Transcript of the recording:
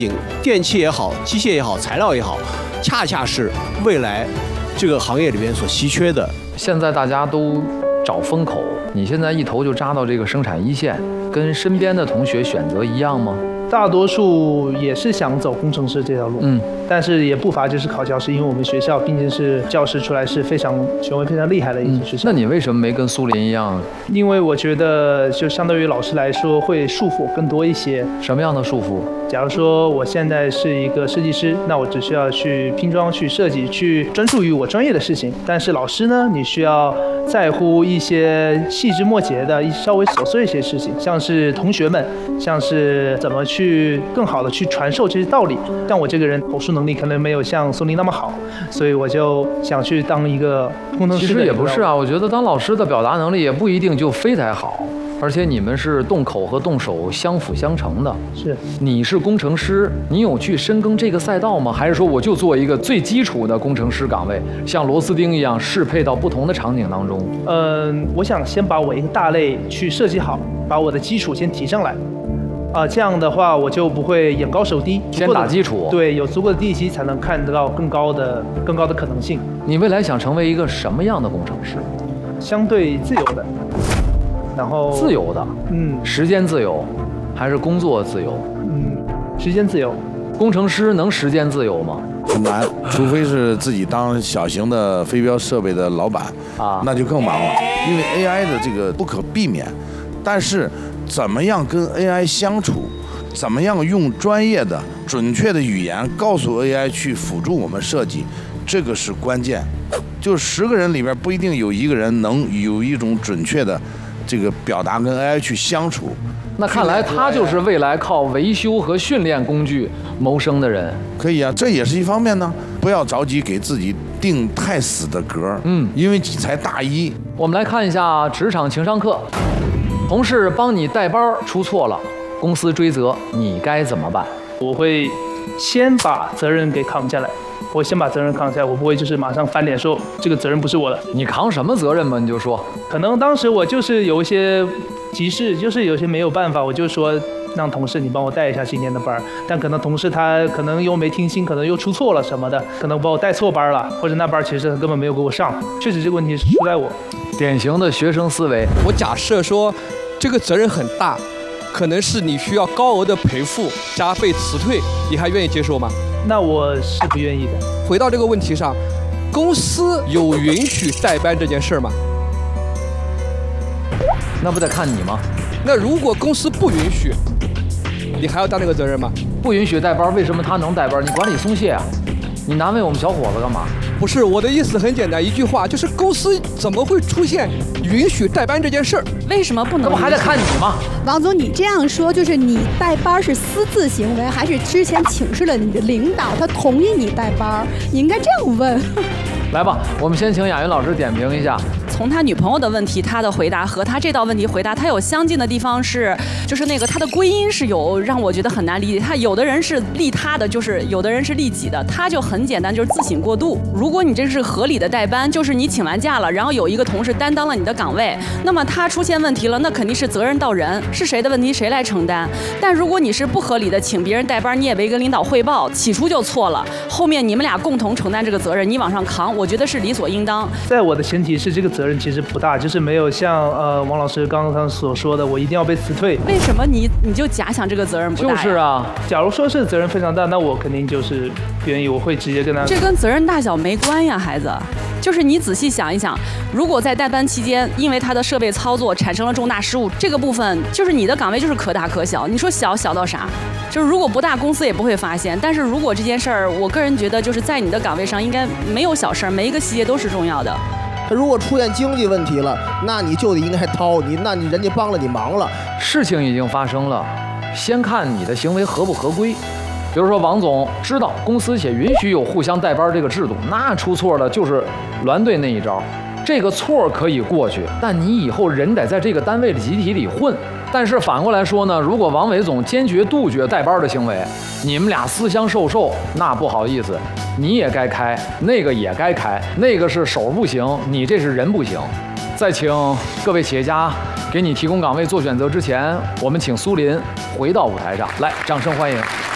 电器也好，机械也好，材料也好，恰恰是未来这个行业里面所稀缺的。 现在大家都找风口，你现在一头就扎到这个生产一线，跟身边的同学选择一样吗？ 大多数也是想走工程师这条路，但是也不乏就是考教师，因为我们学校毕竟是教师出来是非常权威、非常厉害的一些学校。 那你为什么没跟苏林一样？ 因为我觉得就相对于老师来说，会束缚更多一些。 什么样的束缚？ 假如说我现在是一个设计师，那我只需要去拼装、去设计、去专注于我专业的事情。但是老师呢，你需要在乎一些细枝末节的、稍微琐碎一些事情，像是同学们，像是怎么去更好的去传授这些道理。但我这个人口述能力可能没有像苏林那么好，所以我就想去当一个工程师。 其实也不是啊，我觉得当老师的表达能力也不一定就非得好。而且你们是动口和动手相辅相成的。 是， 你是工程师，你有去深耕这个赛道吗？还是说我就做一个最基础的工程师岗位，像螺丝钉一样适配到不同的场景当中？ 我想先把我一个大类去设计好，把我的基础先提上来。这样的话我就不会眼高手低， 先打基础。 对，有足够的地基才能看得到更高的可能性。 你未来想成为一个什么样的工程师？ 相对自由的。然后自由的，时间自由，还是工作自由？ 时间自由。 工程师能时间自由吗？ 很难，除非是自己当小型的飞镖设备的老板啊，那就更忙了。因为 AI 的这个不可避免，但是怎么样跟 AI 相处，怎么样用专业的、准确的语言告诉 AI 去辅助我们设计，这个是关键。就10个人里边不一定有1个人能有一种准确的这个表达跟 AI 去相处。 那看来他就是未来靠维修和训练工具谋生的人。 可以啊，这也是一方面呢。不要着急给自己定太死的格，因为你才大一。 我们来看一下职场情商课。同事帮你带班出错了，公司追责，你该怎么办？ 我会先把责任给扛下来。我先把责任扛下来，我不会就是马上翻脸说这个责任不是我的。 你扛什么责任嘛？你就说， 可能当时我就是有一些急事，就是有些没有办法，我就说让同事你帮我带一下今天的班，但可能同事他可能又没听清，可能又出错了什么的，可能把我带错班了，或者那班其实他根本没有给我上，确实这个问题是出在我。 典型的学生思维。 我假设说这个责任很大，可能是你需要高额的赔付加被辞退，你还愿意接受吗？ 那我是不愿意的。 回到这个问题上，公司有允许代班这件事吗？ 那不得看你吗？ 那如果公司不允许，你还要担那个责任吗？ 不允许带班，为什么他能带班？你管理松懈啊？你难为我们小伙子干嘛？ 不是，我的意思很简单，一句话就是公司怎么会出现允许代班这件事儿？ 为什么不能？ 那不还得看你吗？ 王总，你这样说就是你带班是私自行为，还是之前请示了你的领导，他同意你带班？你应该这样问。 来吧，我们先请雅云老师点评一下。 从他女朋友的问题，他的回答和他这道问题回答，他有相近的地方是，就是那个他的归因是有让我觉得很难理解。他有的人是利他的，就是有的人是利己的，他就很简单，就是自省过度。如果你这是合理的代班，就是你请完假了，然后有一个同事担当了你的岗位，那么他出现问题了，那肯定是责任到人，是谁的问题谁来承担。但如果你是不合理的请别人代班，你也没跟领导汇报，起初就错了，后面你们俩共同承担这个责任，你往上扛，我觉得是理所应当。 在我的前提是这个责任其实不大，就是没有像王老师刚刚所说的，我一定要被辞退。 为什么你就假想这个责任不大？ 就是啊， 假如说是责任非常大，那我肯定就是不愿意，我会直接跟他。 这跟责任大小没关呀，孩子。就是你仔细想一想，如果在代班期间，因为他的设备操作产生了重大失误，这个部分就是你的岗位就是可大可小。你说小到啥？就是如果不大，公司也不会发现。但是如果这件事儿，我个人觉得就是在你的岗位上应该没有小事儿，每一个细节都是重要的。 他如果出现经济问题了，那你就得应该掏你，那你人家帮了你忙了。 事情已经发生了，先看你的行为合不合规。比如说王总知道公司且允许有互相带班这个制度，那出错了就是栾队那一招，这个错可以过去，但你以后人得在这个单位的集体里混。但是反过来说呢，如果王伟总坚决杜绝带班的行为，你们俩私相授受，那不好意思，你也该开，那个也该开，那个是手不行，你这是人不行。在请各位企业家给你提供岗位做选择之前，我们请苏林回到舞台上来，掌声欢迎。